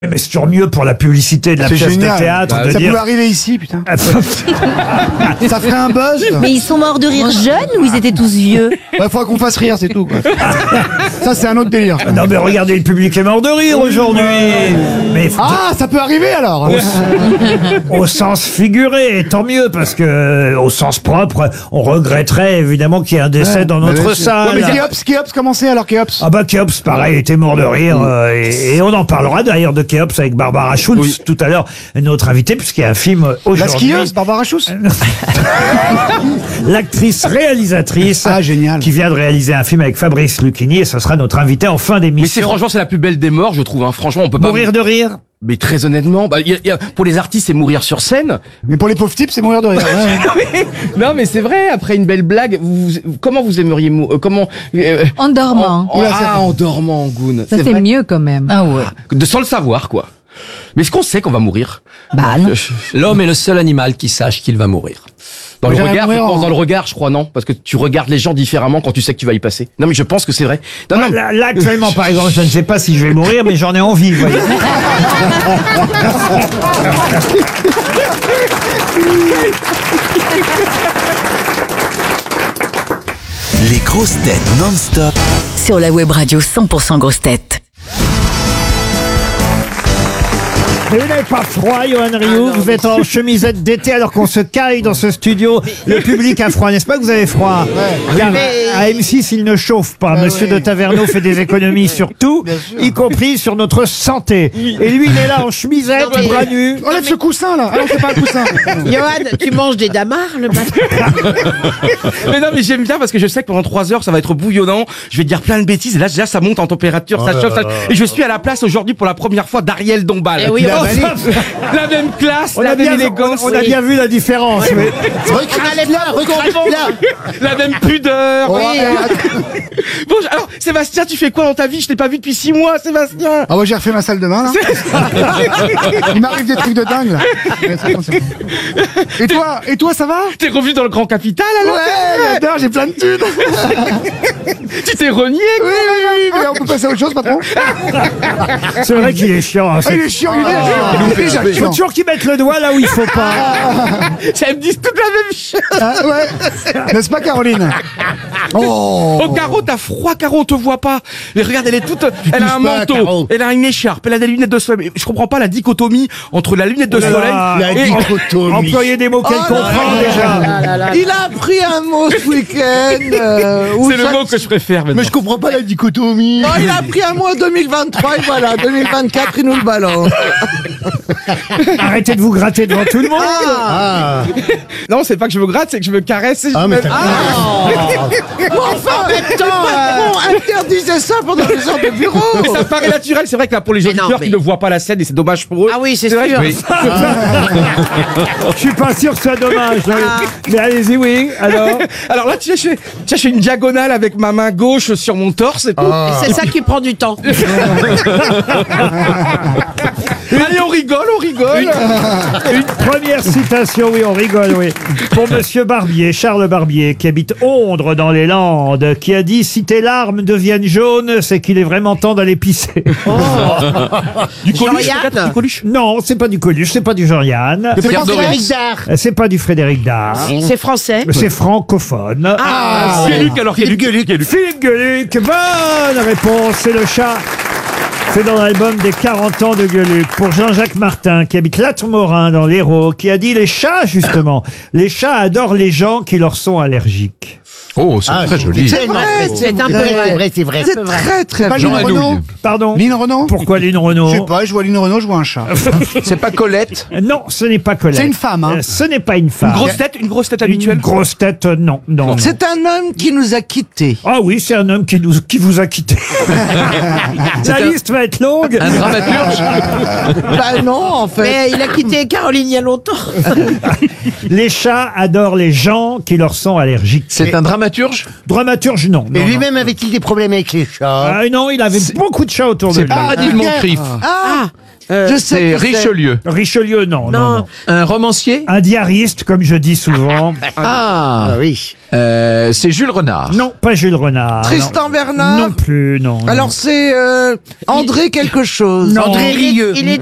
Mais c'est toujours mieux pour la publicité de la pièce de théâtre. Ça pouvait arriver ici, putain. Ça ferait un buzz. Mais ils sont morts de rire jeunes ou ils étaient tous vieux? Il faudra qu'on fasse rire, c'est tout, quoi. Ça, c'est un autre délire. Non, mais regardez, le public est mort de rire aujourd'hui. Mais ça peut arriver alors. au sens figuré, et tant mieux, parce que au sens propre, on regretterait évidemment qu'il y ait un décès dans notre salle. Ouais, mais Kéops, comment c'est alors, Kéops? Ah bah Kéops, pareil, était mort de rire. Et on en parlera d'ailleurs de Kéops avec Barbara Schulz tout à l'heure, notre invitée, puisqu'il y a un film aujourd'hui. La skieuse, Barbara Schulz. L'actrice réalisatrice génial. qui vient de réaliser un film avec Fabrice Lucchini, et ce sera notre invité en fin d'émission. Mais franchement, c'est la plus belle des morts, je trouve. Hein. Franchement, on peut pas mourir de rire. Mais très honnêtement, pour les artistes, c'est mourir sur scène. Mais pour les pauvres types, c'est mourir de rire. Non, mais c'est vrai. Après une belle blague, comment vous aimeriez mourir? En dormant. En dormant, Goun. Ça c'est mieux quand même. Ah ouais. Sans le savoir, quoi. Mais est-ce qu'on sait qu'on va mourir? Bah non. L'homme est le seul animal qui sache qu'il va mourir. Dans le regard, je crois, non? Parce que tu regardes les gens différemment quand tu sais que tu vas y passer. Non, mais je pense que c'est vrai. Non, non. Là, actuellement, par exemple, je ne sais pas si je vais mourir, mais j'en ai envie, vous voyez. Les grosses têtes non-stop. Sur la web radio 100% grosses têtes. Mais vous n'avez pas froid, Johan Rioux, vous êtes en chemisette d'été alors qu'on se caille dans ce studio. Le public a froid, n'est-ce pas que vous avez froid? Car à M6, il ne chauffe pas. Monsieur de Taverneau fait des économies sur tout, y compris sur notre santé. Et lui, il est là en chemisette, bras nus. Enlève ce coussin, là. Ah non, c'est pas un coussin. Johan, tu manges des damars le matin? Mais non, mais j'aime bien parce que je sais que pendant 3 heures, ça va être bouillonnant. Je vais dire plein de bêtises. Et là, déjà, ça monte en température, ça chauffe. Et je suis à la place aujourd'hui pour la première fois d'Ariel Dombal. Oui, la même classe, la même élégance. On a bien vu la différence. Mais... La même pudeur. Oui. Bon, alors, Sébastien, tu fais quoi dans ta vie? Je t'ai pas vu depuis 6 mois, Sébastien. Ah ouais, j'ai refait ma salle de bain, là. Il m'arrive des trucs de dingue, là. Et toi, ça va? T'es revenu dans le Grand Capital, alors? Ouais, j'adore, j'ai plein de thunes. Tu t'es renié, quoi? Oui, mais on peut passer à autre chose, patron? C'est vrai qu'il est chiant. Il est chiant, il est chiant. Il faut toujours qu'ils mettent le doigt là où il faut pas. Ça me dit toute la même chose. Ah, ouais. N'est-ce pas, Caroline? Oh, Caro, t'as froid, Caro, on te voit pas. Mais regarde, elle est toute, elle a un manteau, elle a une écharpe, elle a des lunettes de soleil. Je comprends pas la dichotomie entre la lunette de soleil et employer des mots qu'elle comprend déjà. Il a appris un mot ce week-end. C'est le mot que je préfère maintenant. Mais je comprends pas la dichotomie. Il a appris un mot en 2023 et voilà, 2024, il nous le balance. Arrêtez de vous gratter devant tout le monde. Non, c'est pas que je me gratte, c'est que je me caresse. Et mais Enfin, en même temps, interdisez ça pendant les heures de bureau. Mais ça paraît naturel, c'est vrai que là pour les auditeurs qui ne voient pas la scène et c'est dommage pour eux. Ah oui, c'est sûr. Je suis pas sûr que ce soit dommage. Mais allez-y, oui. Alors là, tu sais, je fais une diagonale avec ma main gauche sur mon torse et tout. C'est ça qui prend du temps. Allez, on rigole. Une première citation, oui, on rigole, oui. Pour Monsieur Barbier, Charles Barbier, qui habite Ondre dans les Landes, qui a dit: si tes larmes deviennent jaunes, c'est qu'il est vraiment temps d'aller pisser. Du Coluche, peut-être? Du Coluche? Non, c'est pas du Coluche, c'est pas du Jean-Yann. C'est Frédéric Dard. C'est pas du Frédéric Dard. C'est français. C'est francophone. C'est Luc, alors qu'il y a Luc. Philippe Gueluc, bonne réponse, c'est le chat. C'est dans l'album des 40 ans de Gueluc, pour Jean-Jacques Martin, qui habite Latmorin dans l'Hérault, qui a dit: les chats, justement, les chats adorent les gens qui leur sont allergiques. Oh, c'est très joli. C'est vrai, c'est un peu vrai. C'est vrai. C'est très, très Pas Lynn Renaud? Pardon? Lynn Renaud? Pourquoi Lynn Renaud? Je sais pas, je vois Lynn Renaud, je vois un chat. C'est pas Colette? Non, ce n'est pas Colette. C'est une femme, hein? Ce n'est pas une femme. Une grosse tête habituelle? Une grosse tête, non. C'est un homme qui nous a quittés. Ah oui, c'est un homme qui vous a quittés. La liste va être longue. Un dramaturge? Bah non, en fait. Mais il a quitté Caroline il y a longtemps. Les chats adorent les gens qui leur sont allergiques. C'est un dramaturge? Dramaturge, non. Et lui-même avait-il des problèmes avec les chats? Non, il avait beaucoup de chats autour de lui. C'est Paradis de Moncrief. Je sais C'est qui Richelieu. Richelieu, non, non, non. Un romancier? Un diariste, comme je dis souvent. Ah, oui. c'est Jules Renard. Non, pas Jules Renard. Tristan non. Bernard. Non plus, non. Alors c'est André quelque chose. Non. André Rieu. Il est